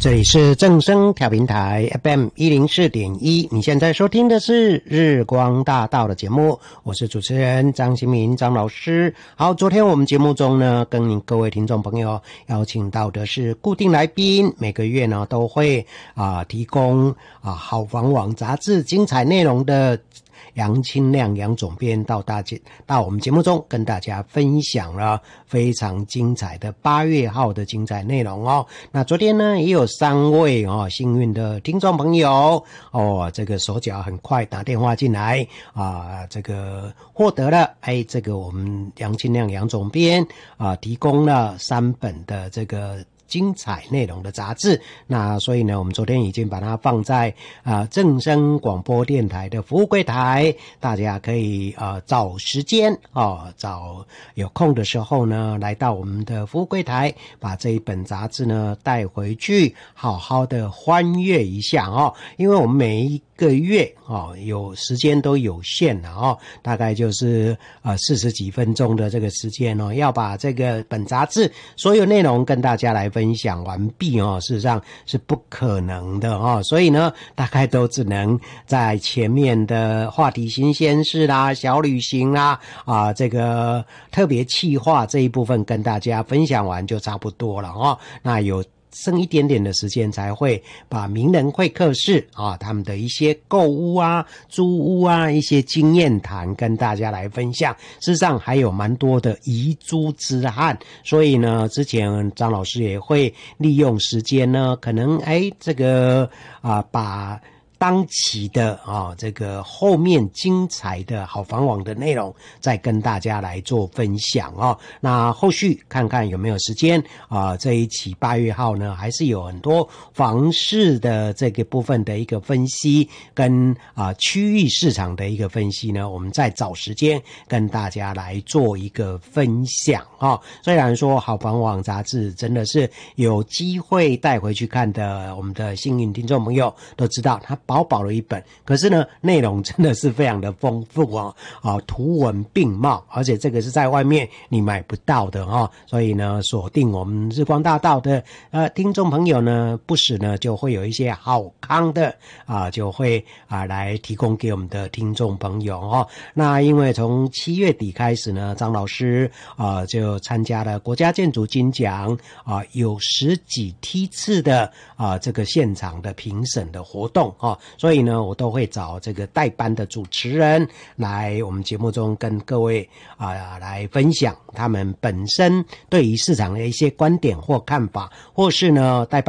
这里是正声调频台 FM104.1，你现在收听的是日光大道的节目，我是主持人张新民张老师。好，昨天我们节目中呢，跟各位听众朋友邀请到的是固定来宾，每个月呢都会提供好房网杂志精彩内容的杨清亮杨总编到我们节目中跟大家分享了非常精彩的8月号的精彩内容哦。那昨天呢也有3位幸运的听众朋友这个手脚很快打电话进来这个获得了这个我们杨清亮杨总编提供了3本的这个精彩内容的杂志，那所以呢我们昨天已经把它放在正声广播电台的服务柜台，大家可以找时间找有空的时候呢来到我们的服务柜台，把这一本杂志呢带回去好好的翻阅一下因为我们每一个月有时间都有限了大概就是40几分钟的这个时间要把这个本杂志所有内容跟大家来分享完毕事实上是不可能的所以呢大概都只能在前面的话题新鲜事啦小旅行啦这个特别企划这一部分跟大家分享完就差不多了那有剩一点点的时间才会把名人会客室他们的一些购屋租屋一些经验谈跟大家来分享，事实上还有蛮多的遗珠之憾，所以呢之前张老师也会利用时间呢可能这个把当期的这个后面精彩的好房网的内容再跟大家来做分享那后续看看有没有时间这一期8月号呢还是有很多房市的这个部分的一个分析跟区域市场的一个分析呢，我们再找时间跟大家来做一个分享虽然说好房网杂志真的是有机会带回去看的，我们的幸运听众朋友都知道它薄了一本，可是呢内容真的是非常的丰富图文并茂，而且这个是在外面你买不到的所以呢锁定我们日光大道的听众朋友呢，不时呢就会有一些好康的就会来提供给我们的听众朋友那因为从7月底开始呢，张老师就参加了国家建筑金奖有10几梯次的这个现场的评审的活动所以呢我都会找这个代班的主持人来我们节目中跟各位来分享他们本身对于市场的一些观点或看法，或是呢代班